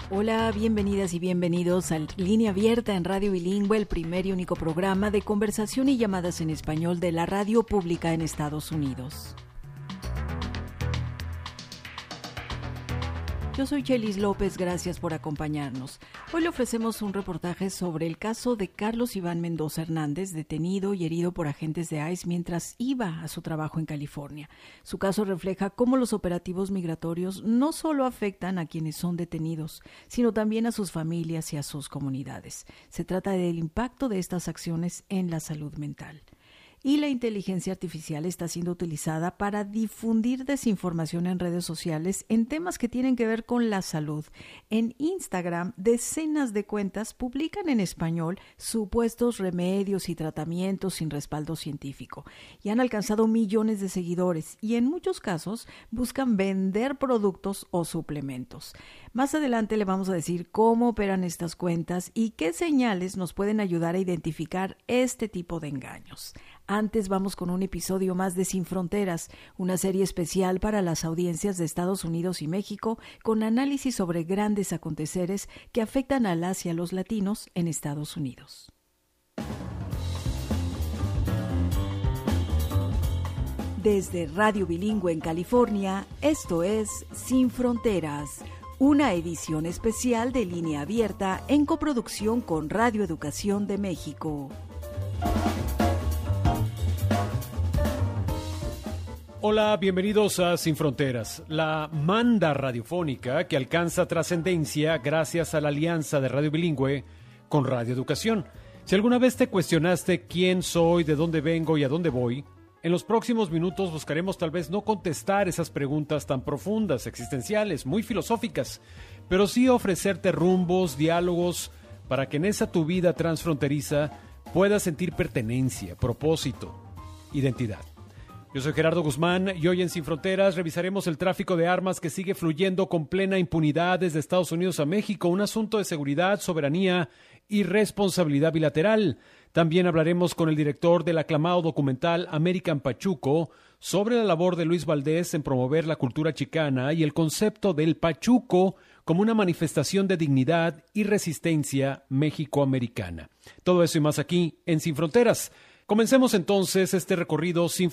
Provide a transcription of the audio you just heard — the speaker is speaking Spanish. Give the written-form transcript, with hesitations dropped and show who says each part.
Speaker 1: Hola, bienvenidas y bienvenidos a Línea Abierta en Radio Bilingüe, el primer y único programa de conversación y llamadas en español de la radio pública en Estados Unidos. Yo soy Chelis López, gracias por acompañarnos. Hoy le ofrecemos un reportaje sobre el caso de Carlos Iván Mendoza Hernández, detenido y herido por agentes de ICE mientras iba a su trabajo en California. Su caso refleja cómo los operativos migratorios no solo afectan a quienes son detenidos, sino también a sus familias y a sus comunidades. Se trata del impacto de estas acciones en la salud mental. Y la inteligencia artificial está siendo utilizada para difundir desinformación en redes sociales en temas que tienen que ver con la salud. En Instagram, decenas de cuentas publican en español supuestos remedios y tratamientos sin respaldo científico y han alcanzado millones de seguidores y en muchos casos buscan vender productos o suplementos. Más adelante le vamos a decir cómo operan estas cuentas y qué señales nos pueden ayudar a identificar este tipo de engaños. Antes vamos con un episodio más de Sin Fronteras, una serie especial para las audiencias de Estados Unidos y México, con análisis sobre grandes aconteceres que afectan a las y a los latinos en Estados Unidos. Desde Radio Bilingüe en California, esto es Sin Fronteras, una edición especial de Línea Abierta en coproducción con Radio Educación de México.
Speaker 2: Hola, bienvenidos a Sin Fronteras, la manda radiofónica que alcanza trascendencia gracias a la alianza de Radio Bilingüe con Radio Educación. Si alguna vez te cuestionaste quién soy, de dónde vengo y a dónde voy, en los próximos minutos buscaremos tal vez no contestar esas preguntas tan profundas, existenciales, muy filosóficas, pero sí ofrecerte rumbos, diálogos, para que en esa tu vida transfronteriza puedas sentir pertenencia, propósito, identidad. Yo soy Gerardo Guzmán y hoy en Sin Fronteras revisaremos el tráfico de armas que sigue fluyendo con plena impunidad desde Estados Unidos a México, un asunto de seguridad, soberanía y responsabilidad bilateral. También hablaremos con el director del aclamado documental American Pachuco sobre la labor de Luis Valdés en promover la cultura chicana y el concepto del pachuco como una manifestación de dignidad y resistencia mexicoamericana. Todo eso y más aquí en Sin Fronteras. Comencemos entonces este recorrido sin